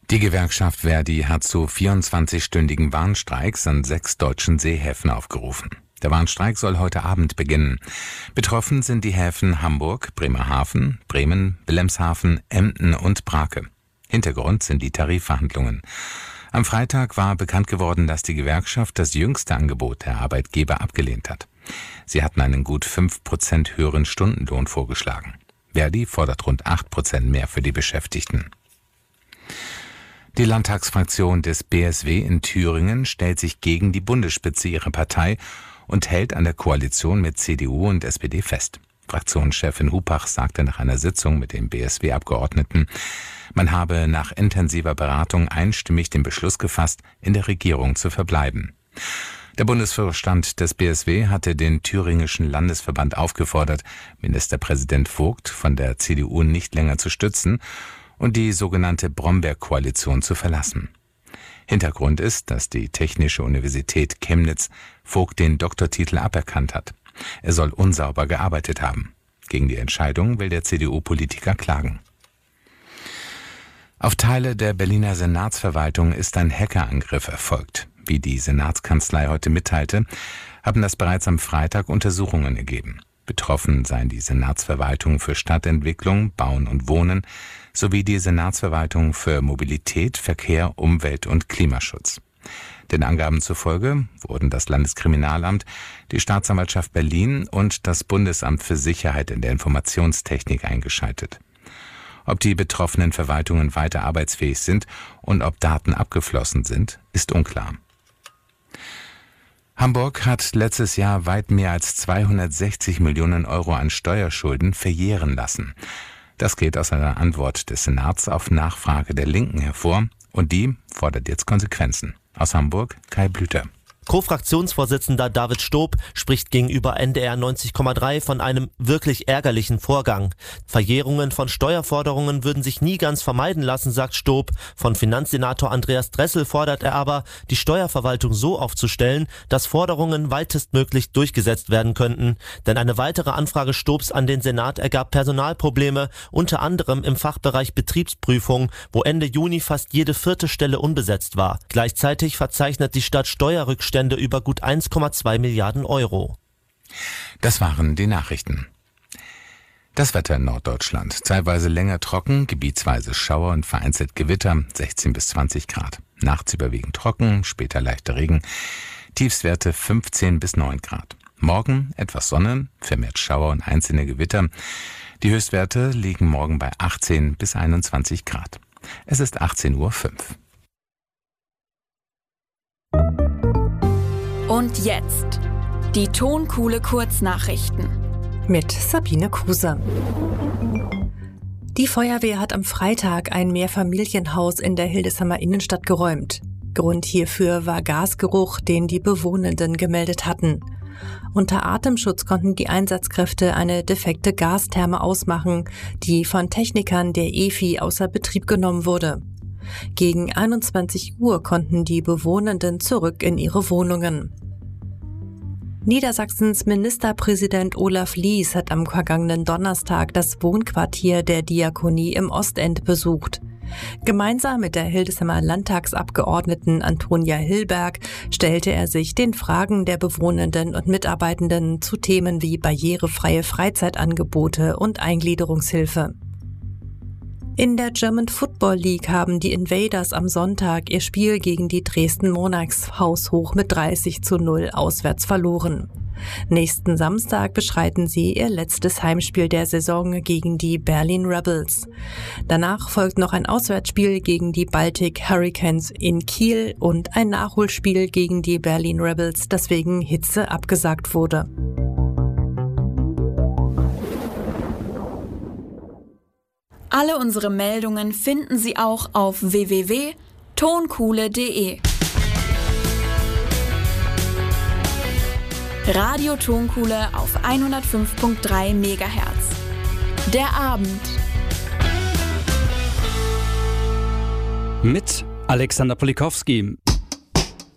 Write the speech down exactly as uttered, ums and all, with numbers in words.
Die Gewerkschaft Verdi hat zu vierundzwanzigstündigen Warnstreiks an sechs deutschen Seehäfen aufgerufen. Der Warnstreik soll heute Abend beginnen. Betroffen sind die Häfen Hamburg, Bremerhaven, Bremen, Wilhelmshaven, Emden und Brake. Hintergrund sind die Tarifverhandlungen. Am Freitag war bekannt geworden, dass die Gewerkschaft das jüngste Angebot der Arbeitgeber abgelehnt hat. Sie hatten einen gut fünf Prozent höheren Stundenlohn vorgeschlagen. Verdi fordert rund acht Prozent mehr für die Beschäftigten. Die Landtagsfraktion des B S W in Thüringen stellt sich gegen die Bundesspitze ihrer Partei und hält an der Koalition mit C D U und S P D fest. Fraktionschefin Hupach sagte nach einer Sitzung mit den B S W-Abgeordneten, man habe nach intensiver Beratung einstimmig den Beschluss gefasst, in der Regierung zu verbleiben. Der Bundesvorstand des B S W hatte den thüringischen Landesverband aufgefordert, Ministerpräsident Vogt von der C D U nicht länger zu stützen und die sogenannte Bromberg-Koalition zu verlassen. Hintergrund ist, dass die Technische Universität Chemnitz Vogt den Doktortitel aberkannt hat. Er soll unsauber gearbeitet haben. Gegen die Entscheidung will der C D U-Politiker klagen. Auf Teile der Berliner Senatsverwaltung ist ein Hackerangriff erfolgt. Wie die Senatskanzlei heute mitteilte, haben das bereits am Freitag Untersuchungen ergeben. Betroffen seien die Senatsverwaltung für Stadtentwicklung, Bauen und Wohnen sowie die Senatsverwaltung für Mobilität, Verkehr, Umwelt und Klimaschutz. Den Angaben zufolge wurden das Landeskriminalamt, die Staatsanwaltschaft Berlin und das Bundesamt für Sicherheit in der Informationstechnik eingeschaltet. Ob die betroffenen Verwaltungen weiter arbeitsfähig sind und ob Daten abgeflossen sind, ist unklar. Hamburg hat letztes Jahr weit mehr als zweihundertsechzig Millionen Euro an Steuerschulden verjähren lassen. Das geht aus einer Antwort des Senats auf Nachfrage der Linken hervor und die fordert jetzt Konsequenzen. Aus Hamburg Kai Blüter. Co-Fraktionsvorsitzender David Stob spricht gegenüber N D R neunzig Komma drei von einem wirklich ärgerlichen Vorgang. Verjährungen von Steuerforderungen würden sich nie ganz vermeiden lassen, sagt Stob. Von Finanzsenator Andreas Dressel fordert er aber, die Steuerverwaltung so aufzustellen, dass Forderungen weitestmöglich durchgesetzt werden könnten. Denn eine weitere Anfrage Stobs an den Senat ergab Personalprobleme, unter anderem im Fachbereich Betriebsprüfung, wo Ende Juni fast jede vierte Stelle unbesetzt war. Gleichzeitig verzeichnet die Stadt Steuerrückstände über gut eins Komma zwei Milliarden Euro. Das waren die Nachrichten. Das Wetter in Norddeutschland. Teilweise länger trocken, gebietsweise Schauer und vereinzelt Gewitter, sechzehn bis zwanzig Grad. Nachts überwiegend trocken, später leichter Regen. Tiefstwerte fünfzehn bis neun Grad. Morgen etwas Sonne, vermehrt Schauer und einzelne Gewitter. Die Höchstwerte liegen morgen bei achtzehn bis einundzwanzig Grad. Es ist achtzehn Uhr fünf. Und jetzt die Tonkuhle Kurznachrichten mit Sabine Kruse. Die Feuerwehr hat am Freitag ein Mehrfamilienhaus in der Hildesheimer Innenstadt geräumt. Grund hierfür war Gasgeruch, den die Bewohnenden gemeldet hatten. Unter Atemschutz konnten die Einsatzkräfte eine defekte Gastherme ausmachen, die von Technikern der E F I außer Betrieb genommen wurde. Gegen einundzwanzig Uhr konnten die Bewohnenden zurück in ihre Wohnungen. Niedersachsens Ministerpräsident Olaf Lies hat am vergangenen Donnerstag das Wohnquartier der Diakonie im Ostend besucht. Gemeinsam mit der Hildesheimer Landtagsabgeordneten Antonia Hilberg stellte er sich den Fragen der Bewohnenden und Mitarbeitenden zu Themen wie barrierefreie Freizeitangebote und Eingliederungshilfe. In der German Football League haben die Invaders am Sonntag ihr Spiel gegen die Dresden Monarchs haushoch mit dreißig zu null auswärts verloren. Nächsten Samstag beschreiten sie ihr letztes Heimspiel der Saison gegen die Berlin Rebels. Danach folgt noch ein Auswärtsspiel gegen die Baltic Hurricanes in Kiel und ein Nachholspiel gegen die Berlin Rebels, das wegen Hitze abgesagt wurde. Alle unsere Meldungen finden Sie auch auf w w w punkt tonkuhle punkt de. Radio Tonkuhle auf hundertfünf Komma drei Megahertz. Der Abend. Mit Alexander Polikowski.